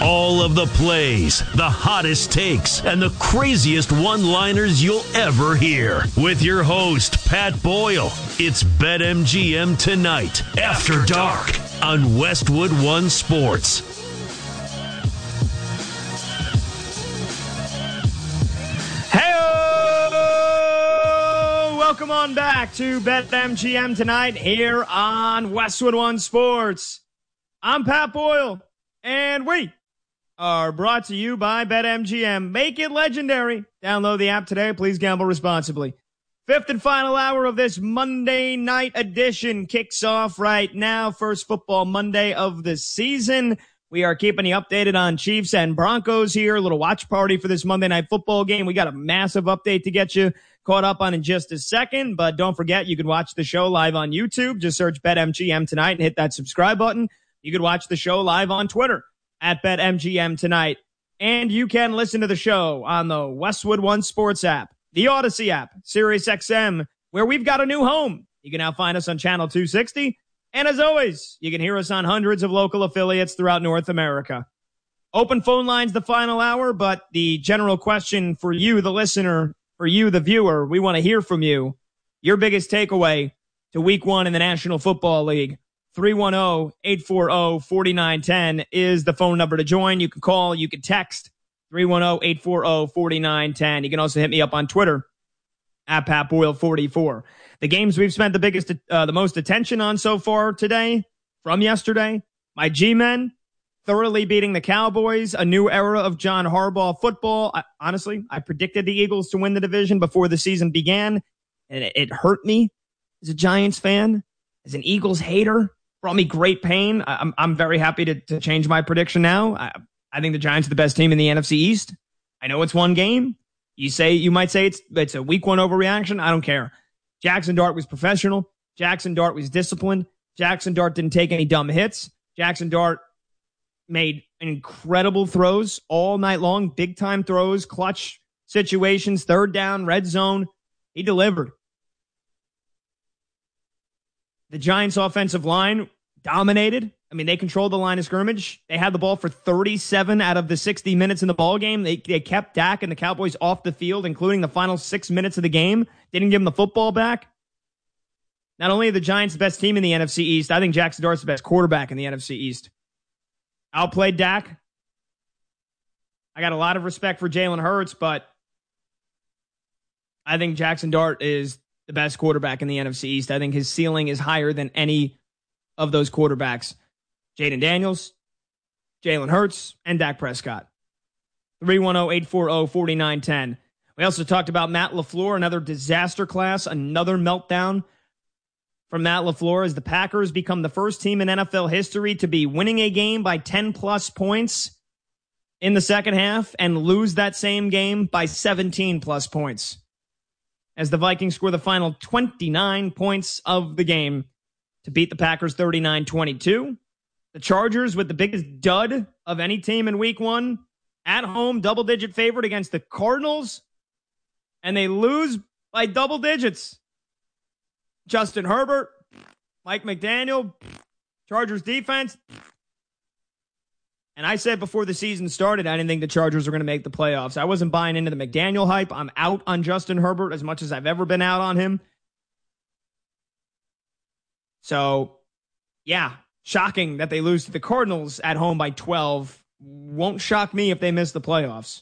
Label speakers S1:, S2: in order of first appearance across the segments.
S1: All of the plays, the hottest takes, and the craziest one-liners you'll ever hear. With your host, Pat Boyle. It's BetMGM Tonight, After Dark, on Westwood One Sports.
S2: Hey-o! Welcome on back to BetMGM Tonight here on Westwood One Sports. I'm Pat Boyle, and we are brought to you by BetMGM. Make it legendary. Download the app today. Please gamble responsibly. Fifth and final hour of this Monday night edition kicks off right now. First football Monday of the season. We are keeping you updated on Chiefs and Broncos here. A little watch party for this Monday night football game. We got a massive update to get you caught up on in just a second. But don't forget, you can watch the show live on YouTube. Just search BetMGM Tonight and hit that subscribe button. You can watch the show live on Twitter at BetMGM Tonight. And you can listen to the show on the Westwood One Sports app, the Odyssey app, SiriusXM, where we've got a new home. You can now find us on Channel 260. And as always, you can hear us on hundreds of local affiliates throughout North America. Open phone lines the final hour, but the general question for you, the listener, for you, the viewer, we want to hear from you. Your biggest takeaway to week one in the National Football League. 310-840-4910 is the phone number to join. You can call, you can text 310-840-4910. You can also hit me up on Twitter at PatBoyle44. The games we've spent the most attention on so far today, from yesterday, my G-men thoroughly beating the Cowboys, a new era of John Harbaugh football. Honestly, I predicted the Eagles to win the division before the season began, and it hurt me as a Giants fan, as an Eagles hater. Brought me great pain. I'm very happy to change my prediction now. I think the Giants are the best team in the NFC East. I know it's one game. You might say it's a week one overreaction. I don't care. Jackson Dart was professional. Jackson Dart was disciplined. Jackson Dart didn't take any dumb hits. Jackson Dart made incredible throws all night long, big time throws, clutch situations, third down, red zone. He delivered. The Giants' offensive line dominated. I mean, they controlled the line of scrimmage. They had the ball for 37 out of the 60 minutes in the ball game. They kept Dak and the Cowboys off the field, including the final 6 minutes of the game. Didn't give them the football back. Not only are the Giants the best team in the NFC East, I think Jackson Dart's the best quarterback in the NFC East. Outplayed Dak. I got a lot of respect for Jalen Hurts, but I think Jackson Dart is the best quarterback in the NFC East. I think his ceiling is higher than any of those quarterbacks. Jaden Daniels, Jalen Hurts, and Dak Prescott. 310-840-4910. We also talked about Matt LaFleur, another disaster class, another meltdown from Matt LaFleur as the Packers become the first team in NFL history to be winning a game by 10-plus points in the second half and lose that same game by 17-plus points, as the Vikings score the final 29 points of the game to beat the Packers 39-22. The Chargers with the biggest dud of any team in week one, at home, double-digit favorite against the Cardinals, and they lose by double digits. Justin Herbert, Mike McDaniel, Chargers defense. And I said before the season started, I didn't think the Chargers were going to make the playoffs. I wasn't buying into the McDaniel hype. I'm out on Justin Herbert as much as I've ever been out on him. So, yeah, shocking that they lose to the Cardinals at home by 12. Won't shock me if they miss the playoffs.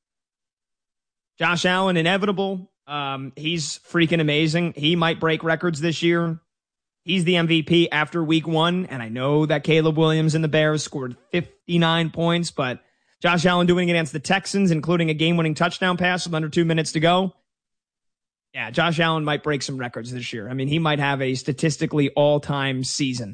S2: Josh Allen, inevitable. He's freaking amazing. He might break records this year. He's the MVP after week one, and I know that Caleb Williams and the Bears scored 59 points, but Josh Allen doing it against the Texans, including a game-winning touchdown pass with under 2 minutes to go. Yeah, Josh Allen might break some records this year. I mean, he might have a statistically all-time season.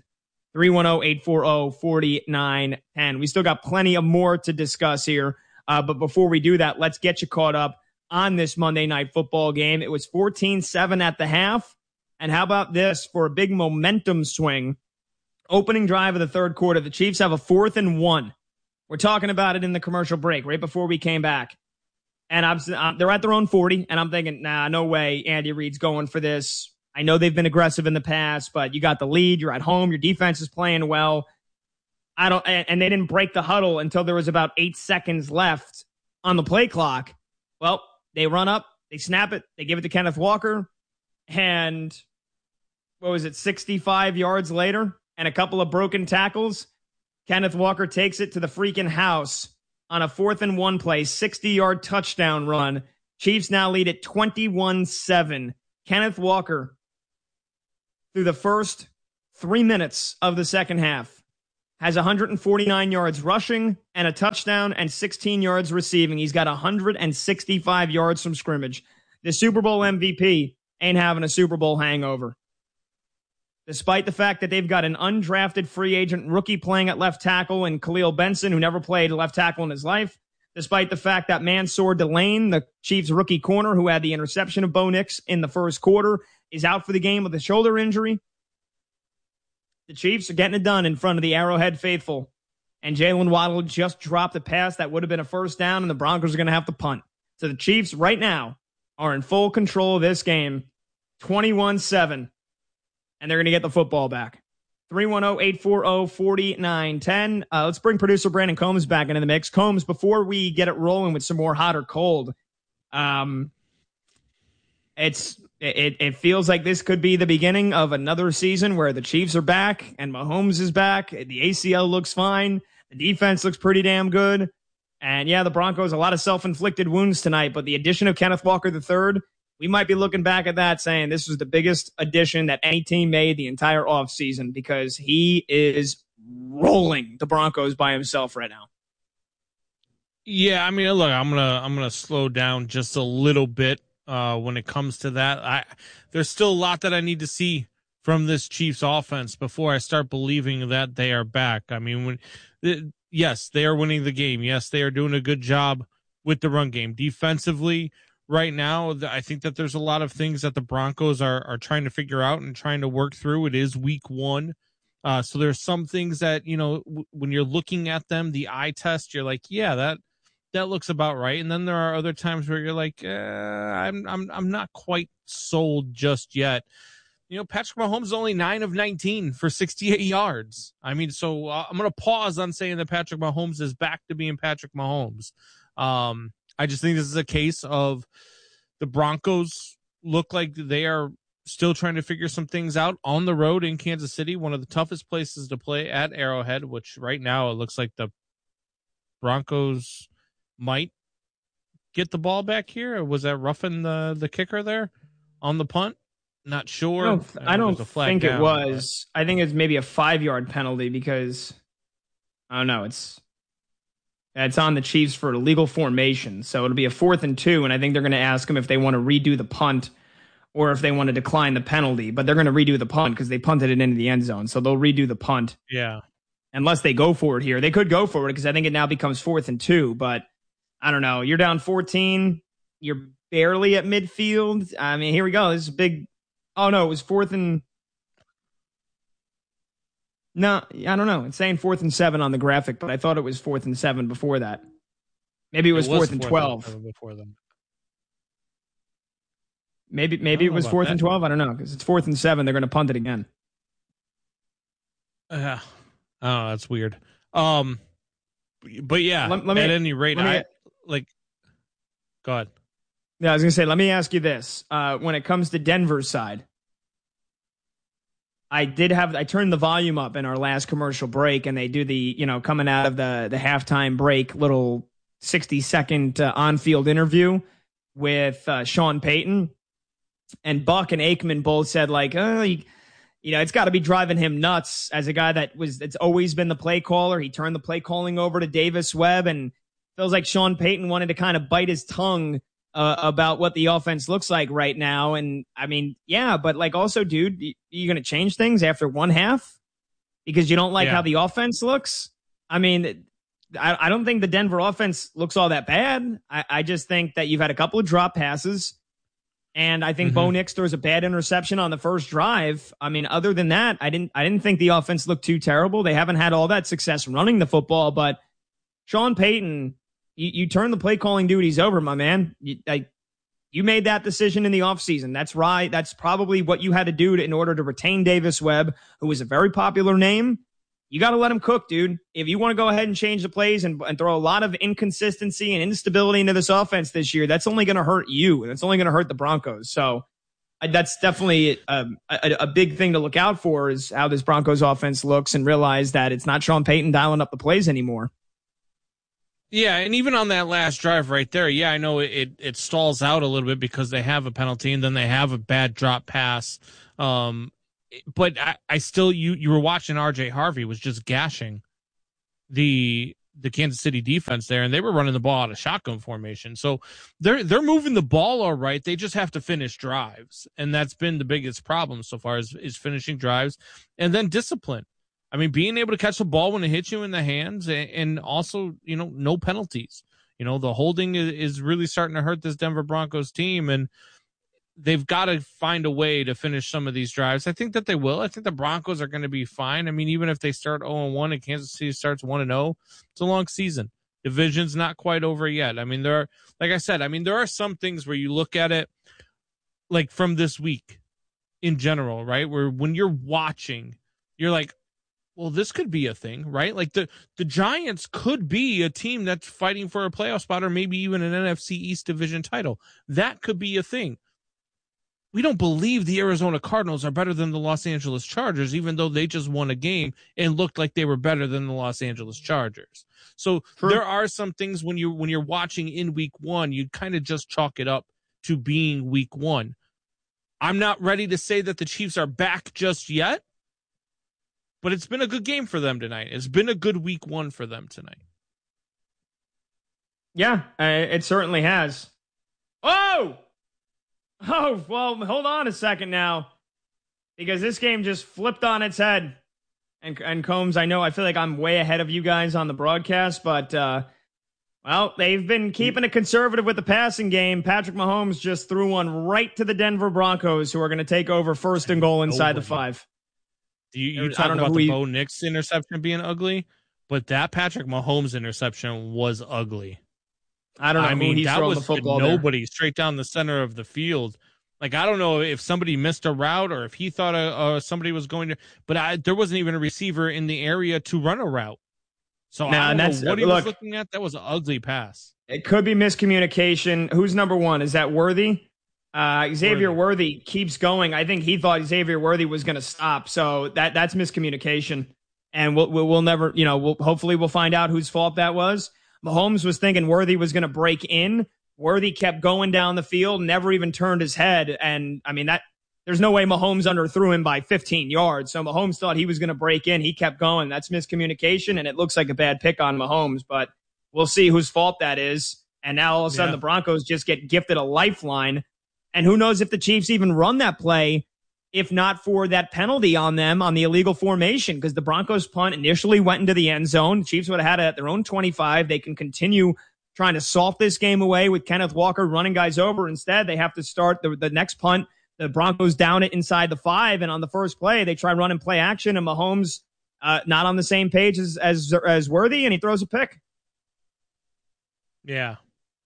S2: 310-840-4910. We still got plenty of more to discuss here, but before we do that, let's get you caught up on this Monday Night Football game. It was 14-7 at the half. And how about this for a big momentum swing? Opening drive of the third quarter, the Chiefs have a 4th and 1. We're talking about it in the commercial break right before we came back. And they're at their own 40, and I'm thinking, nah, no way Andy Reid's going for this. I know they've been aggressive in the past, but you got the lead. You're at home. Your defense is playing well. and they didn't break the huddle until there was about 8 seconds left on the play clock. Well, they run up, they snap it, they give it to Kenneth Walker, and what was it, 65 yards later, and a couple of broken tackles, Kenneth Walker takes it to the freaking house on a 4th and 1 play, 60-yard touchdown run. Chiefs now lead at 21-7. Kenneth Walker, through the first 3 minutes of the second half, has 149 yards rushing and a touchdown and 16 yards receiving. He's got 165 yards from scrimmage. The Super Bowl MVP ain't having a Super Bowl hangover. Despite the fact that they've got an undrafted free agent rookie playing at left tackle and Khalil Benson, who never played left tackle in his life. Despite the fact that Mansour Delane, the Chiefs rookie corner who had the interception of Bo Nix in the first quarter, is out for the game with a shoulder injury. The Chiefs are getting it done in front of the Arrowhead faithful. And Jalen Waddle just dropped a pass that would have been a first down, and the Broncos are going to have to punt. So the Chiefs right now are in full control of this game, 21-7. And they're going to get the football back. 310-840-4910. Let's bring producer Brandon Combs back into the mix. Combs, before we get it rolling with some more hot or cold, it feels like this could be the beginning of another season where the Chiefs are back and Mahomes is back. The ACL looks fine. The defense looks pretty damn good. And yeah, the Broncos, a lot of self-inflicted wounds tonight, but the addition of Kenneth Walker III, we might be looking back at that saying this was the biggest addition that any team made the entire offseason because he is rolling the Broncos by himself right now.
S3: Yeah, I mean, look, I'm gonna slow down just a little bit when it comes to that. There's still a lot that I need to see from this Chiefs offense before I start believing that they are back. I mean, yes, they are winning the game. Yes, they are doing a good job with the run game. Defensively, right now, I think that there's a lot of things that the Broncos are trying to figure out and trying to work through. It is week 1. So there's some things that, you know, when you're looking at them, the eye test, you're like, yeah, that looks about right. And then there are other times where you're like, I'm not quite sold just yet. You know, Patrick Mahomes is only 9 of 19 for 68 yards. I mean, so I'm going to pause on saying that Patrick Mahomes is back to being Patrick Mahomes. I just think this is a case of the Broncos look like they are still trying to figure some things out on the road in Kansas City, one of the toughest places to play at Arrowhead, which right now it looks like the Broncos might get the ball back here. Or was that roughing the kicker there on the punt? Not sure.
S2: I don't think it was. I think it's maybe a 5-yard penalty because, I don't know, it's on the Chiefs for illegal formation. So it'll be a 4th and 2, and I think they're going to ask them if they want to redo the punt or if they want to decline the penalty. But they're going to redo the punt because they punted it into the end zone. So they'll redo the punt.
S3: Yeah.
S2: Unless they go for it here. They could go for it because I think it now becomes 4th and 2. But I don't know. You're down 14. You're barely at midfield. I mean, here we go. This is big. Oh, no, it was 4th and... No, I don't know. It's saying 4th and 7 on the graphic, but I thought it was 4th and 7 before that. Maybe it was 4th and 12.
S3: Before them.
S2: Maybe it was 4th and 12. I don't know because it's 4th and 7. They're going to punt it again.
S3: Oh, that's weird. But yeah, at any rate, go ahead.
S2: Yeah, I was going to say, let me ask you this: when it comes to Denver's side. I turned the volume up in our last commercial break, and they do the, coming out of the halftime break, little 60-second on-field interview with Sean Payton. And Buck and Aikman both said, like, it's got to be driving him nuts as a guy that's always been the play caller. He turned the play calling over to Davis Webb, and feels like Sean Payton wanted to kind of bite his tongue about what the offense looks like right now. And I mean, yeah, but like also, dude, you going to change things after one half because you don't like how the offense looks? I mean, I don't think the Denver offense looks all that bad. I just think that you've had a couple of drop passes, and I think Bo Nix throws a bad interception on the first drive. I mean, other than that, I didn't think the offense looked too terrible. They haven't had all that success running the football, but Sean Payton, you turn the play calling duties over, my man. You made that decision in the offseason. That's right. That's probably what you had to do in order to retain Davis Webb, who was a very popular name. you got to let them cook, dude. If you want to go ahead and change the plays and throw a lot of inconsistency and instability into this offense this year, that's only going to hurt you. And it's only going to hurt the Broncos. So that's definitely a big thing to look out for, is how this Broncos offense looks, and realize that it's not Sean Payton dialing up the plays anymore.
S3: Yeah, and even on that last drive right there, yeah, I know it stalls out a little bit because they have a penalty and then they have a bad drop pass. But I still, you were watching RJ Harvey was just gashing the Kansas City defense there, and they were running the ball out of shotgun formation. So they're moving the ball all right. They just have to finish drives, and that's been the biggest problem so far is finishing drives, and then discipline. I mean, being able to catch the ball when it hits you in the hands, and also, no penalties. The holding is really starting to hurt this Denver Broncos team, and they've got to find a way to finish some of these drives. I think that they will. I think the Broncos are going to be fine. I mean, even if they start 0-1 and Kansas City starts 1-0, it's a long season. Division's not quite over yet. I mean, there are some things where you look at it, like from this week in general, right? Where when you're watching, you're like, well, this could be a thing, right? Like the Giants could be a team that's fighting for a playoff spot, or maybe even an NFC East division title. That could be a thing. We don't believe the Arizona Cardinals are better than the Los Angeles Chargers, even though they just won a game and looked like they were better than the Los Angeles Chargers. So There are some things when you're watching in week one, you kind of just chalk it up to being week one. I'm not ready to say that the Chiefs are back just yet, but it's been a good game for them tonight. It's been a good week one for them tonight.
S2: Yeah, it certainly has. Oh, well, hold on a second now, because this game just flipped on its head. And Combs, I feel like I'm way ahead of you guys on the broadcast, but, well, they've been keeping it conservative with the passing game. Patrick Mahomes just threw one right to the Denver Broncos, who are going to take over 1st and goal inside the 5.
S3: You talk about the Bo Nix interception being ugly, but that Patrick Mahomes interception was ugly.
S2: I don't know. I mean,
S3: that was
S2: the football
S3: nobody
S2: there.
S3: Straight down the center of the field. Like, I don't know if somebody missed a route or if he thought somebody was going to, but there wasn't even a receiver in the area to run a route. So I don't know what he was looking at. That was an ugly pass.
S2: It could be miscommunication. Who's number one? Is that Worthy? Xavier Worthy keeps going. I think he thought Xavier Worthy was going to stop. So that's miscommunication. And we'll never, hopefully we'll find out whose fault that was. Mahomes was thinking Worthy was going to break in. Worthy kept going down the field, never even turned his head. And I mean, there's no way Mahomes underthrew him by 15 yards. So Mahomes thought he was going to break in. He kept going. That's miscommunication. And it looks like a bad pick on Mahomes, but we'll see whose fault that is. And now all of a sudden the Broncos just get gifted a lifeline. And who knows if the Chiefs even run that play, if not for that penalty on them on the illegal formation, because the Broncos punt initially went into the end zone. The Chiefs would have had it at their own 25. They can continue trying to salt this game away with Kenneth Walker running guys over. Instead, they have to start the next punt. The Broncos down it inside the 5, and on the first play, they try running play action, and Mahomes not on the same page as Worthy, and he throws a pick.
S3: Yeah.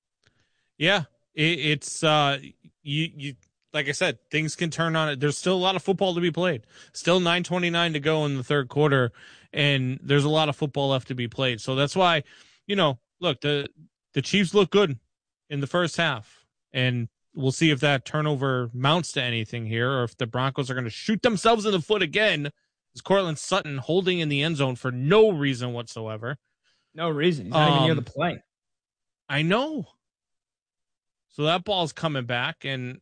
S3: It's you like I said, things can turn on it. There's still a lot of football to be played. Still 9:29 to go in the third quarter, and there's a lot of football left to be played. So that's why, look, the Chiefs look good in the first half, and we'll see if that turnover mounts to anything here, or if the Broncos are going to shoot themselves in the foot again. Is Cortland Sutton holding in the end zone for no reason whatsoever?
S2: No reason. He's not even near the play.
S3: I know. So that ball's coming back, and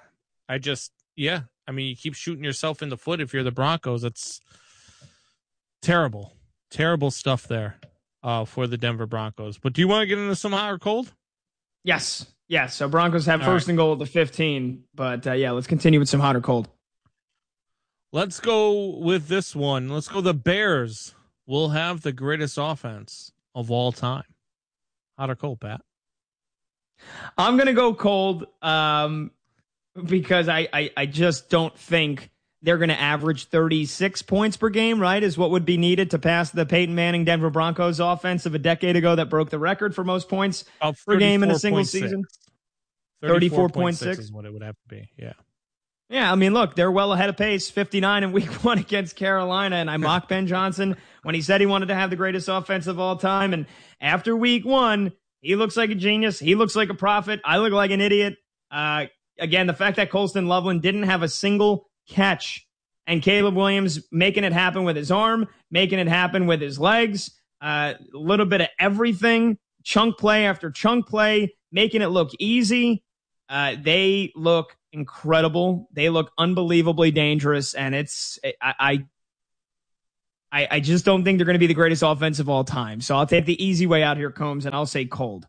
S3: you keep shooting yourself in the foot if you're the Broncos. It's terrible. Terrible stuff there for the Denver Broncos. But do you want to get into some hot or cold?
S2: Yes. So Broncos have first and goal at the 15. But, let's continue with some hot or cold.
S3: Let's go with this one. Let's go. The Bears will have the greatest offense of all time. Hot or cold, Pat?
S2: I'm going to go cold because I just don't think they're going to average 36 points per game, right, is what would be needed to pass the Peyton Manning Denver Broncos offense of a decade ago that broke the record for most points per game in a single season.
S3: 34.6 is what it would have to be, yeah.
S2: Yeah, I mean, look, they're well ahead of pace, 59 in week 1 against Carolina, and I mocked Ben Johnson when he said he wanted to have the greatest offense of all time, and after week 1, he looks like a genius. He looks like a prophet. I look like an idiot. Again, the fact that Colston Loveland didn't have a single catch, and Caleb Williams making it happen with his arm, making it happen with his legs, a little bit of everything, chunk play after chunk play, making it look easy. They look incredible. They look unbelievably dangerous, and I just don't think they're going to be the greatest offense of all time. So I'll take the easy way out here, Combs, and I'll say cold.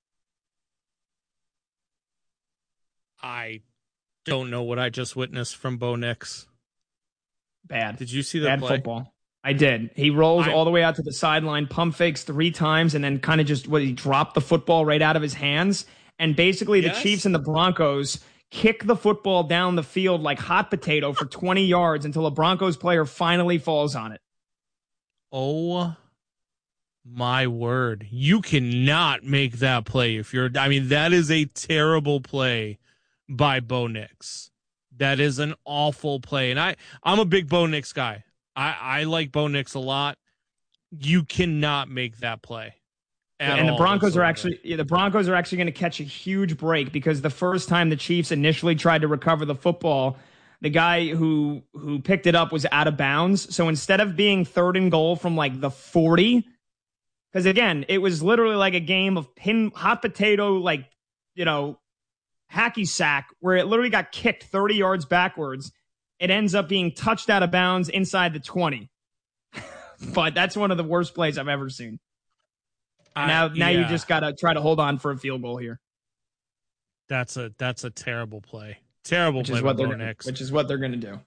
S3: I don't know what I just witnessed from Bo Nix.
S2: Bad.
S3: Did you see that
S2: Bad
S3: play?
S2: Football. I did. He rolls all the way out to the sideline, pump fakes 3 times, and then kind of just he dropped the football right out of his hands. And basically the Chiefs and the Broncos kick the football down the field like hot potato for 20 yards until a Broncos player finally falls on it.
S3: Oh, my word. You cannot make that play that is a terrible play by Bo Nix. That is an awful play. And I'm a big Bo Nix guy. I like Bo Nix a lot. You cannot make that play.
S2: And the Broncos are actually going to catch a huge break because the first time the Chiefs initially tried to recover the football, the guy who picked it up was out of bounds. So instead of being 3rd and goal from like the 40, because again, it was literally like a game of hot potato, like, hacky sack where it literally got kicked 30 yards backwards. It ends up being touched out of bounds inside the 20. But that's one of the worst plays I've ever seen. Now you just got to try to hold on for a field goal here.
S3: That's a terrible play. Terrible play by Bo Nix.
S2: Which is what they're going to do.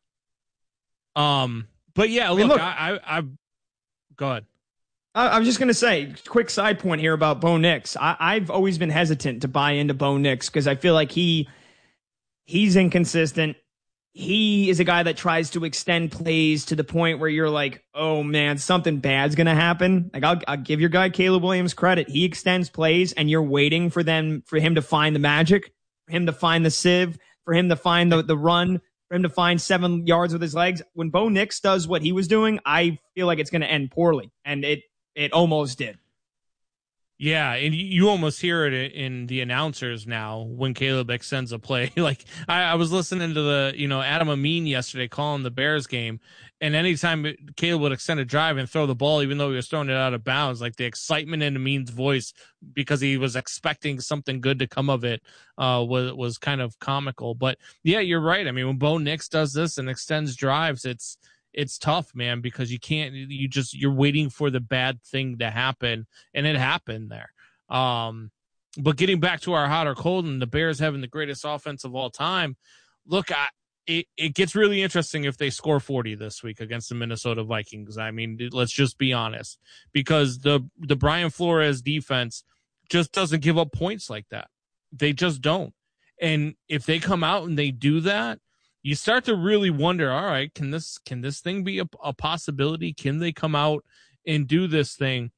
S3: But yeah, look, I go ahead.
S2: I was just going to say, quick side point here about Bo Nix. I've always been hesitant to buy into Bo Nix because I feel like he's inconsistent. He is a guy that tries to extend plays to the point where you're like, oh man, something bad's going to happen. Like I'll give your guy Caleb Williams credit. He extends plays and you're waiting for him to find the magic, for him to find the sieve, for him to find the run, for him to find 7 yards with his legs. When Bo Nix does what he was doing, I feel like it's going to end poorly. And it almost did.
S3: Yeah, and you almost hear it in the announcers now when Caleb extends a play. Like I was listening to the Adam Amin yesterday calling the Bears game, and anytime Caleb would extend a drive and throw the ball, even though he was throwing it out of bounds, like the excitement in Amin's voice because he was expecting something good to come of it was kind of comical. But yeah, you're right. I mean, when Bo Nix does this and extends drives, it's tough, man, because you're waiting for the bad thing to happen, and it happened there. But getting back to our hot or cold and the Bears having the greatest offense of all time, look, it gets really interesting if they score 40 this week against the Minnesota Vikings. I mean, let's just be honest, because the Brian Flores defense just doesn't give up points like that. They just don't. And if they come out and they do that, you start to really wonder, all right, can this thing be a possibility? Can they come out and do this thing?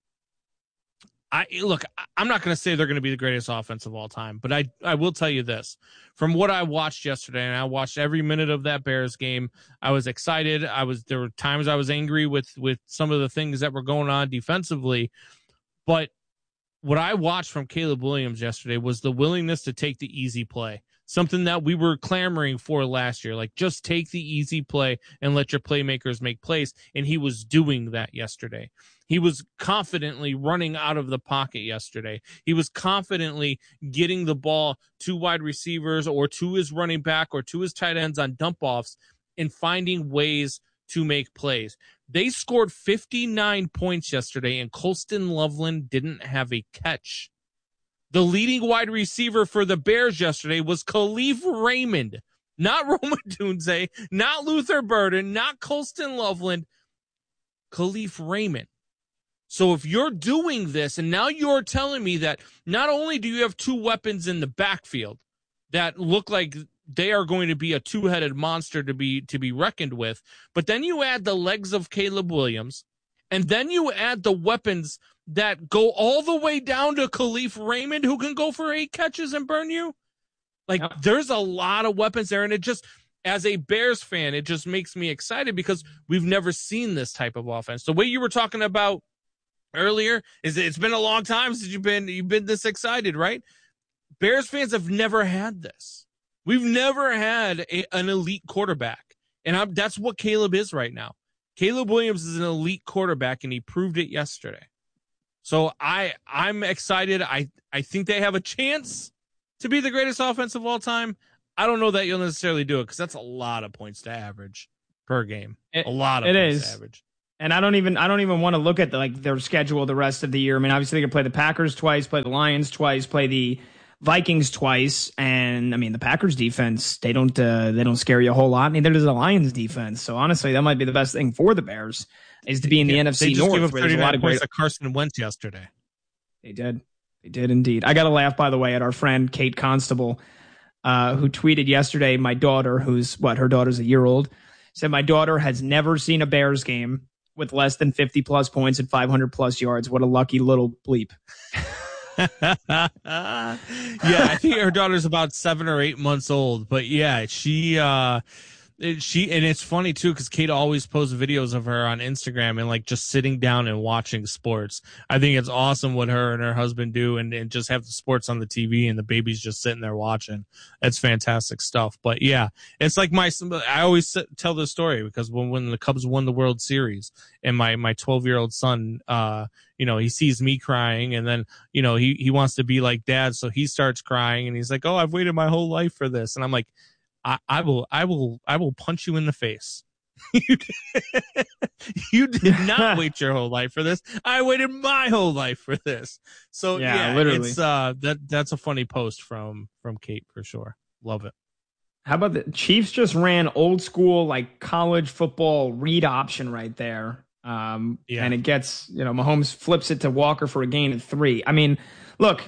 S3: I'm not going to say they're going to be the greatest offense of all time, but I will tell you this. From what I watched yesterday, and I watched every minute of that Bears game, I was excited. There were times I was angry with some of the things that were going on defensively, but what I watched from Caleb Williams yesterday was the willingness to take the easy play. Something that we were clamoring for last year, like just take the easy play and let your playmakers make plays. And he was doing that yesterday. He was confidently running out of the pocket yesterday. He was confidently getting the ball to wide receivers or to his running back or to his tight ends on dump offs and finding ways to make plays. They scored 59 points yesterday, and Colston Loveland didn't have a catch. The leading wide receiver for the Bears yesterday was Khalif Raymond, not Roma Dunze, not Luther Burden, not Colston Loveland, Khalif Raymond. So if you're doing this, and now you're telling me that not only do you have 2 weapons in the backfield that look like they are going to be a 2-headed monster to be reckoned with, but then you add the legs of Caleb Williams, and then you add the weapons that go all the way down to Khalif Raymond, who can go for 8 catches and burn you. There's a lot of weapons there, and as a Bears fan, it just makes me excited because we've never seen this type of offense. The way you were talking about earlier is it's been a long time since you've been this excited, right? Bears fans have never had this. We've never had an elite quarterback, and that's what Caleb is right now. Caleb Williams is an elite quarterback, and he proved it yesterday. So I'm excited. I think they have a chance to be the greatest offense of all time. I don't know that you'll necessarily do it because that's a lot of points to average per game. A lot of points to average.
S2: And I don't even want to look at their schedule the rest of the year. I mean, obviously they can play the Packers twice, play the Lions twice, play the Vikings twice, and I mean the Packers defense, they don't scare you a whole lot. Neither does the Lions defense. So honestly, that might be the best thing for the Bears is to be in the NFC
S3: they just
S2: North.
S3: Gave up 39 points to Carson Wentz yesterday.
S2: They did indeed. I got to laugh, by the way, at our friend Kate Constable, who tweeted yesterday. My daughter, her daughter's a year old, said my daughter has never seen a Bears game with less than 50 plus points and 500 plus yards. What a lucky little bleep.
S3: Yeah, I think her daughter's about 7 or 8 months old, but yeah, she and it's funny too because Kate always posts videos of her on Instagram and just sitting down and watching sports. I think it's awesome what her and her husband do and just have the sports on the TV and the baby's just sitting there watching. That's fantastic stuff. But yeah, it's like I always tell this story because when the Cubs won the World Series and my 12-year-old son, he sees me crying and then, he wants to be like dad. So he starts crying and he's like, oh, I've waited my whole life for this. And I'm like, I will punch you in the face. You did not wait your whole life for this. I waited my whole life for this. So yeah, literally. It's that's a funny post from Kate for sure. Love it.
S2: How about the Chiefs just ran old school college football read option right there. And it gets, Mahomes flips it to Walker for a gain of 3. I mean, look,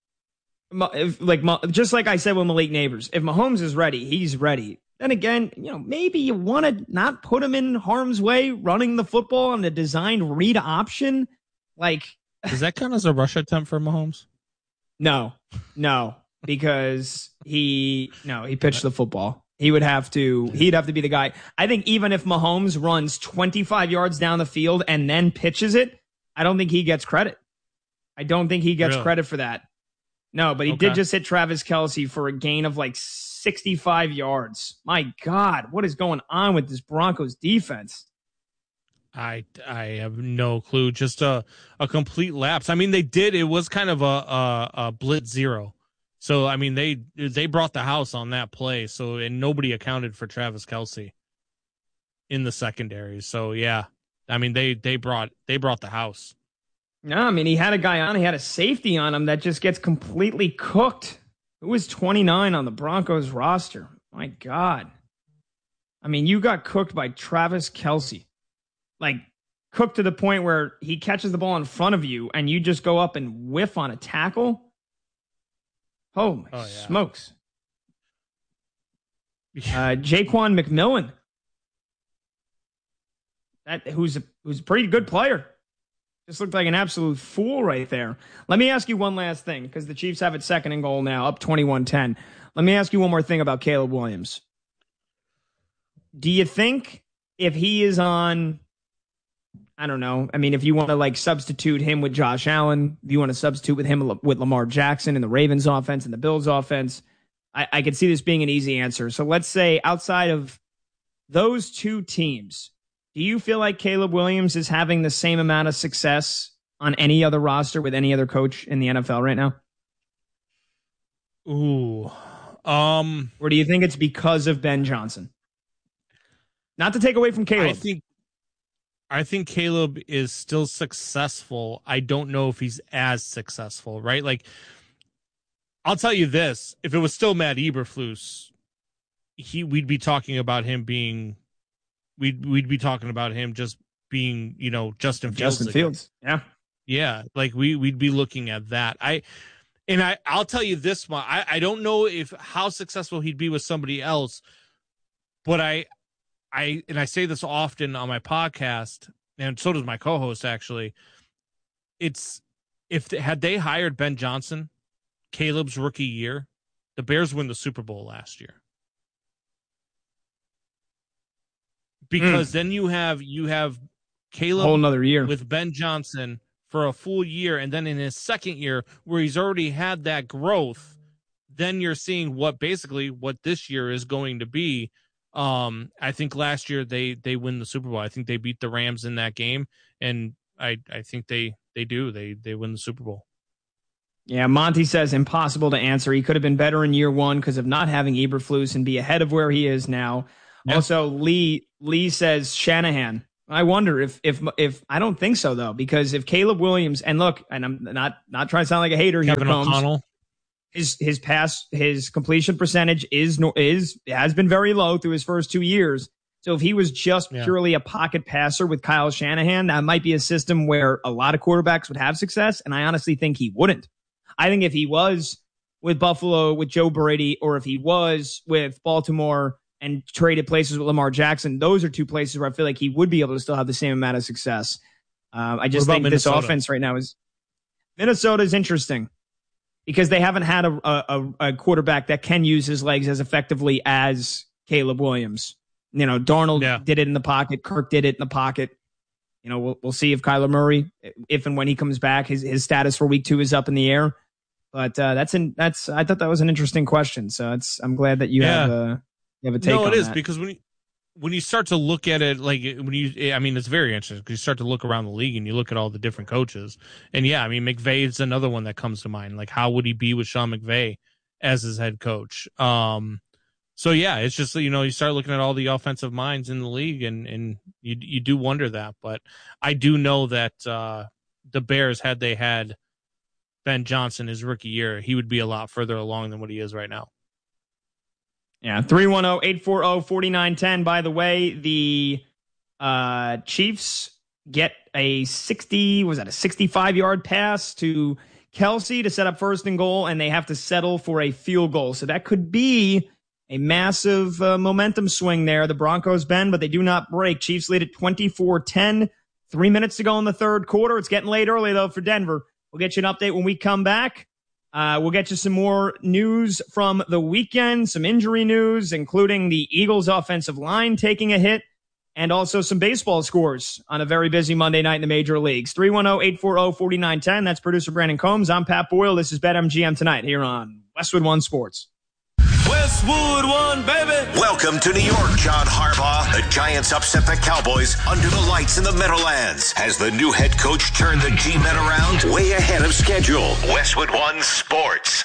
S2: just like I said with Malik Neighbors, if Mahomes is ready, he's ready. Then again, maybe you want to not put him in harm's way running the football on the designed read option.
S3: Does that count as a rush attempt for Mahomes?
S2: No, because he pitched the football. He'd have to be the guy. I think even if Mahomes runs 25 yards down the field and then pitches it, I don't think he gets credit. I don't think he gets credit for that. No, but he did just hit Travis Kelce for a gain of 65 yards. My God, what is going on with this Broncos defense?
S3: I have no clue. Just a complete lapse. I mean, it was kind of a blitz zero. So, I mean, they brought the house on that play. So, and nobody accounted for Travis Kelce in the secondary. So, yeah, I mean, they brought the house.
S2: No, I mean, he had a guy on. He had a safety on him that just gets completely cooked. Who was 29 on the Broncos roster? My God. I mean, you got cooked by Travis Kelce. Cooked to the point where he catches the ball in front of you and you just go up and whiff on a tackle. Oh, my smokes. Jaquan McMillan. Who's a pretty good player. Just looked like an absolute fool right there. Let me ask you one last thing, because the Chiefs have it 2nd and goal now, up 21-10. Let me ask you one more thing about Caleb Williams. Do you think if he is on, I don't know, I mean, if you want to substitute him with Josh Allen, if you want to substitute with him with Lamar Jackson in the Ravens offense and the Bills offense, I could see this being an easy answer. So let's say outside of those two teams, do you feel like Caleb Williams is having the same amount of success on any other roster with any other coach in the NFL right now?
S3: Ooh.
S2: Or do you think it's because of Ben Johnson? Not to take away from Caleb.
S3: I think Caleb is still successful. I don't know if he's as successful, right? I'll tell you this. If it was still Matt Eberflus, we'd be talking about him being... We'd be talking about him just being, Justin Fields.
S2: Yeah.
S3: Yeah. We'd be looking at that. I'll tell you this one. I don't know how successful he'd be with somebody else, but I say this often on my podcast, and so does my co-host actually. Had they hired Ben Johnson, Caleb's rookie year, the Bears win the Super Bowl last year. because then you have Caleb
S2: whole another year
S3: with Ben Johnson for a full year, and then in his second year where he's already had that growth, then you're seeing what this year is going to be. I think last year they win the Super Bowl. I think they beat the Rams in that game, and I think they win the Super Bowl.
S2: Yeah, Monty says impossible to answer. He could have been better in year one because of not having Eberflus and be ahead of where he is now. Yep. Also, Lee says Shanahan. I wonder if I don't think so though, because if Caleb Williams, and look, and I'm not trying to sound like a hater,
S3: Kevin
S2: here comes
S3: O'Connell.
S2: His completion percentage has been very low through his first 2 years. So if he was just purely a pocket passer with Kyle Shanahan, that might be a system where a lot of quarterbacks would have success. And I honestly think he wouldn't. I think if he was with Buffalo with Joe Brady, or if he was with Baltimore and traded places with Lamar Jackson, those are two places where I feel like he would be able to still have the same amount of success. I just think Minnesota? This offense right now is Minnesota is interesting because they haven't had a quarterback that can use his legs as effectively as Caleb Williams. You know, Darnold did it in the pocket. Kirk did it in the pocket. You know, we'll see if Kyler Murray, if and when he comes back, his status for week 2 is up in the air. But I thought that was an interesting question. So I'm glad that you have a take on that.
S3: No, it is because when you start to look at it, it's very interesting because you start to look around the league and you look at all the different coaches. And McVay is another one that comes to mind. Like, how would he be with Sean McVay as his head coach? So it's just, you start looking at all the offensive minds in the league and you do wonder that. But I do know that the Bears, had they had Ben Johnson his rookie year, he would be a lot further along than what he is right now.
S2: Yeah, 310-840-4910. By the way, the Chiefs get a 65-yard pass to Kelsey to set up 1st and goal, and they have to settle for a field goal. So that could be a massive momentum swing there. The Broncos bend, but they do not break. Chiefs lead at 24-10. 3 minutes to go in the third quarter. It's getting late early, though, for Denver. We'll get you an update when we come back. We'll get you some more news from the weekend, some injury news, including the Eagles' offensive line taking a hit, and also some baseball scores on a very busy Monday night in the major leagues. 310-840-4910. That's producer Brandon Combs. I'm Pat Boyle. This is BetMGM Tonight here on Westwood One Sports.
S1: Westwood One, baby. Welcome to New York, John Harbaugh. The Giants upset the Cowboys under the lights in the Meadowlands. Has the new head coach turned the G-Men around? Way ahead of schedule. Westwood One Sports.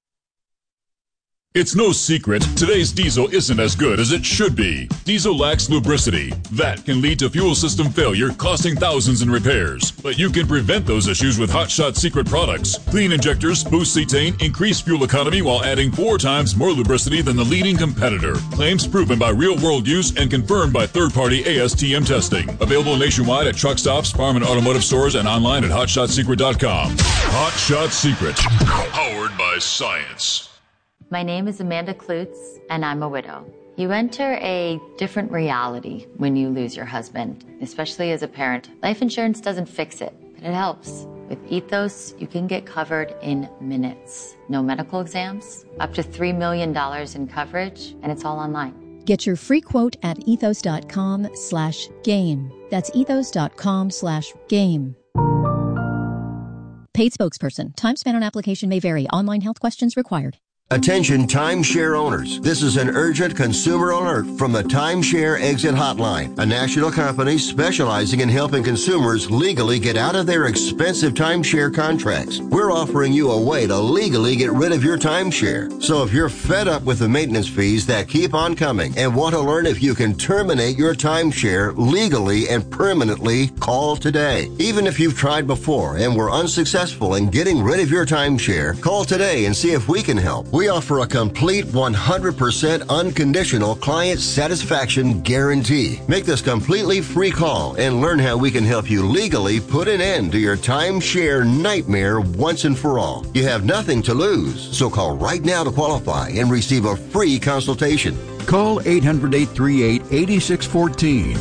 S4: It's no secret, today's diesel isn't as good as it should be. Diesel lacks lubricity. That can lead to fuel system failure, costing thousands in repairs. But you can prevent those issues with Hot Shot Secret products. Clean injectors, boost cetane, increase fuel economy while adding 4 times more lubricity than the leading competitor. Claims proven by real-world use and confirmed by third-party ASTM testing. Available nationwide at truck stops, farm and automotive stores, and online at hotshotsecret.com. Hot Shot Secret. Powered by science.
S5: My name is Amanda Klutz, and I'm a widow. You enter a different reality when you lose your husband, especially as a parent. Life insurance doesn't fix it, but it helps. With Ethos, you can get covered in minutes. No medical exams, up to $3 million in coverage, and it's all online.
S6: Get your free quote at ethos.com/game. That's ethos.com/game. Paid spokesperson. Time spent on application may vary. Online health questions required.
S7: Attention timeshare owners. This is an urgent consumer alert from the Timeshare Exit Hotline, a national company specializing in helping consumers legally get out of their expensive timeshare contracts. We're offering you a way to legally get rid of your timeshare. So if you're fed up with the maintenance fees that keep on coming and want to learn if you can terminate your timeshare legally and permanently, call today. Even if you've tried before and were unsuccessful in getting rid of your timeshare, call today and see if we can help. We offer a complete 100% unconditional client satisfaction guarantee. Make this completely free call and learn how we can help you legally put an end to your timeshare nightmare once and for all. You have nothing to lose, so call right now to qualify and receive a free consultation.
S8: Call 800-838-8614.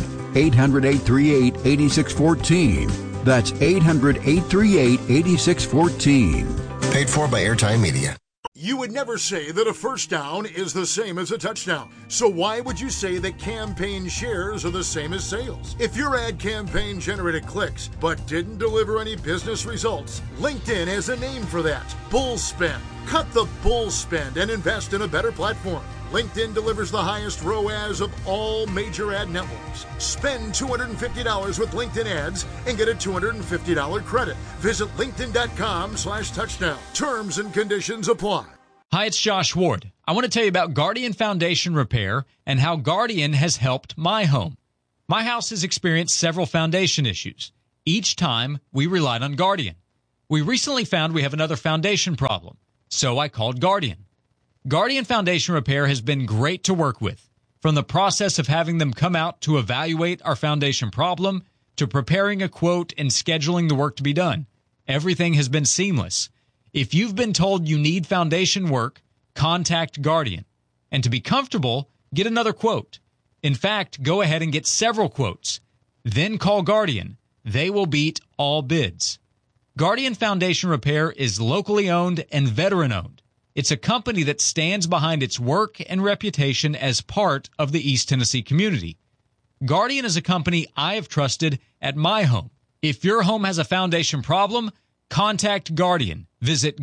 S8: 800-838-8614. That's 800-838-8614.
S7: Paid for by Airtime Media.
S8: You would never say that a first down is the same as a touchdown. So why would you say that campaign shares are the same as sales? If your ad campaign generated clicks but didn't deliver any business results, LinkedIn has a name for that: bull spend. Cut the bull spend and invest in a better platform. LinkedIn delivers the highest ROAS of all major ad networks. Spend $250 with LinkedIn ads and get a $250 credit. Visit linkedin.com/touchdown. Terms and conditions apply.
S9: Hi, it's Josh Ward. I want to tell you about Guardian Foundation Repair and how Guardian has helped my home. My house has experienced several foundation issues. Each time, we relied on Guardian. We recently found we have another foundation problem, so I called Guardian. Guardian Foundation Repair has been great to work with. From the process of having them come out to evaluate our foundation problem to preparing a quote and scheduling the work to be done, everything has been seamless. If you've been told you need foundation work, contact Guardian. And to be comfortable, get another quote. In fact, go ahead and get several quotes. Then call Guardian. They will beat all bids. Guardian Foundation Repair is locally owned and veteran-owned. It's a company that stands behind its work and reputation as part of the East Tennessee community. Guardian is a company I have trusted at my home. If your home has a foundation problem, contact Guardian. Visit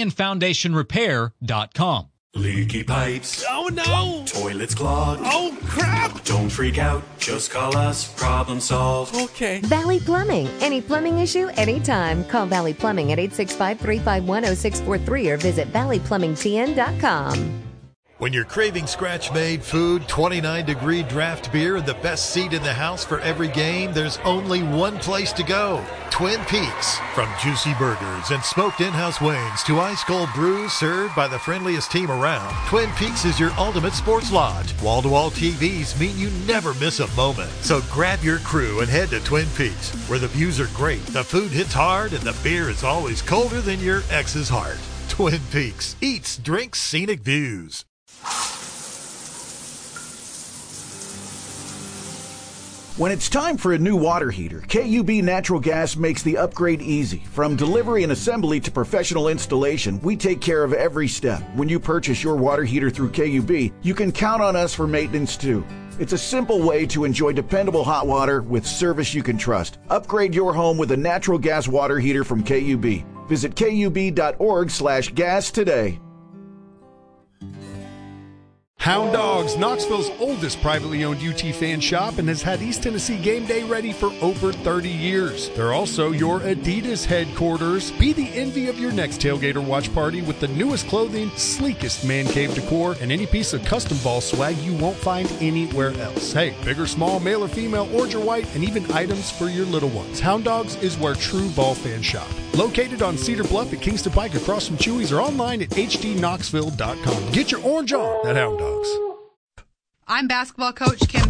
S9: GuardianFoundationRepair.com.
S10: Leaky pipes.
S3: Oh, no.
S10: Toilets clogged.
S3: Oh, crap.
S10: Don't freak out. Just call us. Problem solved.
S3: Okay.
S11: Valley Plumbing. Any plumbing issue, anytime. Call Valley Plumbing at 865-351-0643 or visit valleyplumbingtn.com.
S12: When you're craving scratch-made food, 29-degree draft beer, and the best seat in the house for every game, there's only one place to go: Twin Peaks. From juicy burgers and smoked in-house wings to ice-cold brews served by the friendliest team around, Twin Peaks is your ultimate sports lodge. Wall-to-wall TVs mean you never miss a moment. So grab your crew and head to Twin Peaks, where the views are great, the food hits hard, and the beer is always colder than your ex's heart. Twin Peaks. Eats, drinks, scenic views.
S13: When it's time for a new water heater, KUB Natural Gas makes the upgrade easy. From delivery and assembly to professional installation, we take care of every step. When you purchase your water heater through KUB, you can count on us for maintenance too. It's a simple way to enjoy dependable hot water with service you can trust. Upgrade your home with a natural gas water heater from KUB. Visit KUB.org/gas today.
S14: Hound Dogs, Knoxville's oldest privately owned UT fan shop, and has had East Tennessee game day ready for over 30 years. They're also your Adidas headquarters. Be the envy of your next tailgate or watch party with the newest clothing, sleekest man cave decor, and any piece of custom ball swag you won't find anywhere else. Hey, big or small, male or female, orange or white, and even items for your little ones. Hound Dogs is where true ball fans shop. Located on Cedar Bluff at Kingston Pike across from Chewy's, or online at hdknoxville.com. Get your orange on at Hound Dogs.
S15: I'm basketball coach Kim